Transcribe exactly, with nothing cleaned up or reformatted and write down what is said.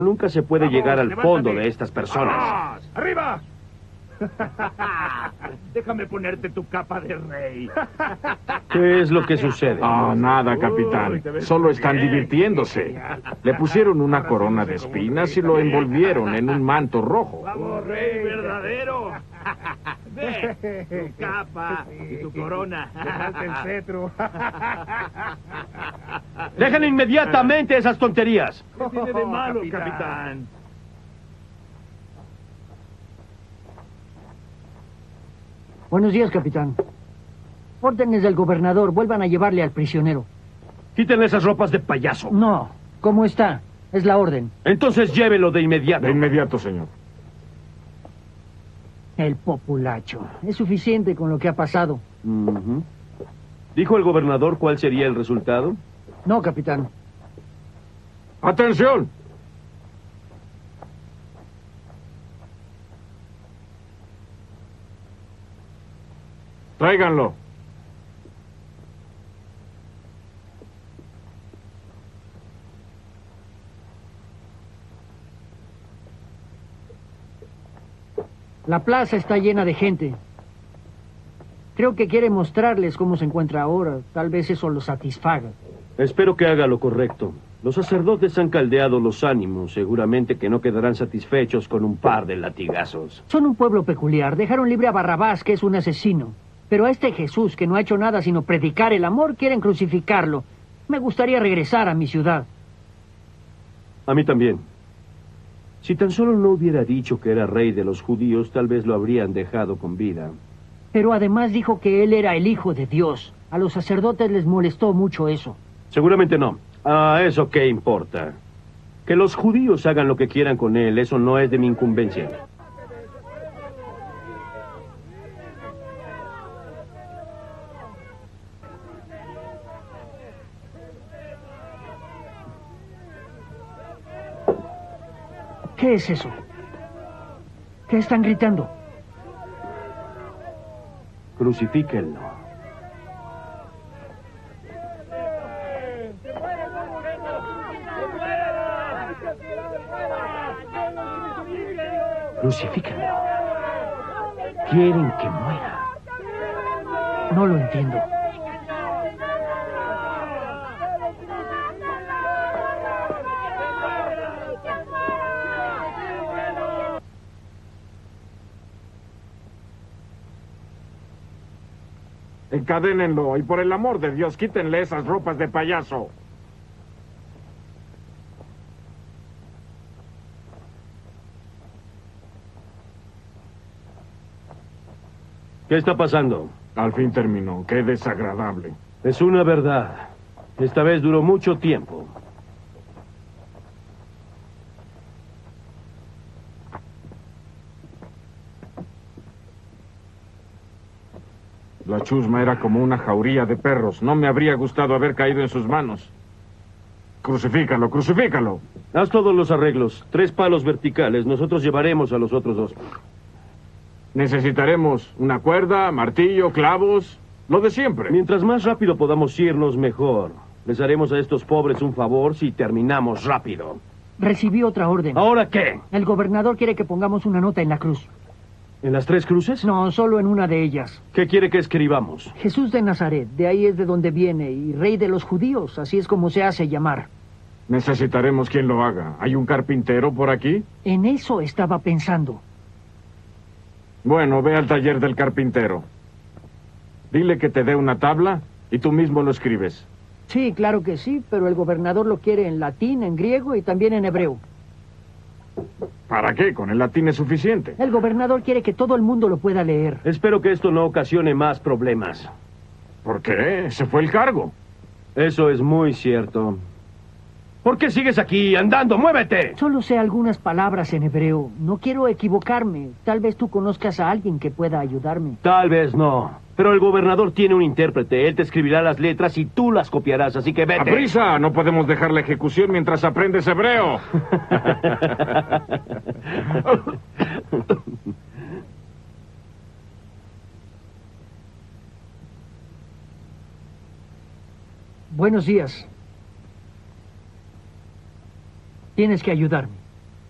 Nunca se puede Vamos, llegar al levántate. fondo de estas personas. ¡Vamos! ¡Arriba! Déjame ponerte tu capa de rey. ¿Qué es lo que sucede? Ah, nada, Uy, capitán. te ves Solo muy están bien. divirtiéndose. Le pusieron una corona de espinas y lo envolvieron en un manto rojo. ¡Vamos, rey verdadero! Ve, tu capa y tu corona. el cetro. ¡Dejen inmediatamente esas tonterías! ¿Qué tiene de Oh, malo, capitán? capitán? Buenos días, capitán. Órdenes del gobernador, vuelvan a llevarle al prisionero. Quítenle esas ropas de payaso. No, ¿cómo está? Es la orden. Entonces llévelo de inmediato. De inmediato, señor. El populacho. Es suficiente con lo que ha pasado. Ujú. ¿Dijo el gobernador cuál sería el resultado? No, capitán. ¡Atención! Tráiganlo. La plaza está llena de gente. Creo que quiere mostrarles cómo se encuentra ahora. Tal vez eso lo satisfaga. Espero que haga lo correcto. Los sacerdotes han caldeado los ánimos. Seguramente que no quedarán satisfechos con un par de latigazos. Son un pueblo peculiar. Dejaron libre a Barrabás, que es un asesino. Pero a este Jesús, que no ha hecho nada sino predicar el amor, quieren crucificarlo. Me gustaría regresar a mi ciudad. A mí también. Si tan solo no hubiera dicho que era rey de los judíos, tal vez lo habrían dejado con vida. Pero además dijo que él era el Hijo de Dios. A los sacerdotes les molestó mucho eso. Seguramente no. ¿A eso qué importa? Que los judíos hagan lo que quieran con él, eso no es de mi incumbencia. ¿Qué es eso? ¿Qué están gritando? Crucifíquenlo. Crucifíquenlo. Quieren que muera. No lo entiendo. Encadénenlo y por el amor de Dios, quítenle esas ropas de payaso. ¿Qué está pasando? Al fin terminó. Qué desagradable. Es una verdad. Esta vez duró mucho tiempo. La chusma era como una jauría de perros. No me habría gustado haber caído en sus manos. Crucifícalo, crucifícalo. Haz todos los arreglos. Tres palos verticales. Nosotros llevaremos a los otros dos. Necesitaremos una cuerda, martillo, clavos, lo de siempre. Mientras más rápido podamos irnos, mejor. Les haremos a estos pobres un favor si terminamos rápido. Recibí otra orden. ¿Ahora qué? El gobernador quiere que pongamos una nota en la cruz. ¿En las tres cruces? No, solo en una de ellas. ¿Qué quiere que escribamos? Jesús de Nazaret, de ahí es de donde viene, y rey de los judíos, así es como se hace llamar. Necesitaremos quien lo haga. ¿Hay un carpintero por aquí? En eso estaba pensando. Bueno, ve al taller del carpintero. Dile que te dé una tabla y tú mismo lo escribes. Sí, claro que sí, pero el gobernador lo quiere en latín, en griego y también en hebreo. ¿Para qué? Con el latín es suficiente. El gobernador quiere que todo el mundo lo pueda leer. Espero que esto no ocasione más problemas. ¿Por qué? Ese fue el cargo. Eso es muy cierto. ¿Por qué sigues aquí andando? ¡Muévete! Solo sé algunas palabras en hebreo. No quiero equivocarme. Tal vez tú conozcas a alguien que pueda ayudarme. Tal vez no. Pero el gobernador tiene un intérprete. Él te escribirá las letras y tú las copiarás, así que vete. ¡Aprisa! No podemos dejar la ejecución mientras aprendes hebreo. Buenos días. Tienes que ayudarme.